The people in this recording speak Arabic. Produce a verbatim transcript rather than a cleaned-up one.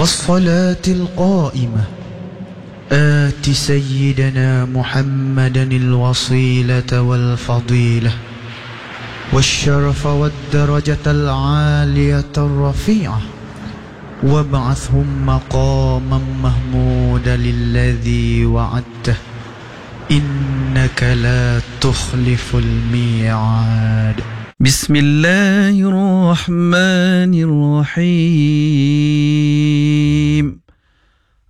والصلاة القائمة آت سيدنا محمدا الوصيلة والفضيلة والشرف والدرجة العالية الرفيعة وابعثهم مقاما محمودا الذي وعدته إنك لا تخلف الميعاد. بسم الله الرحمن الرحيم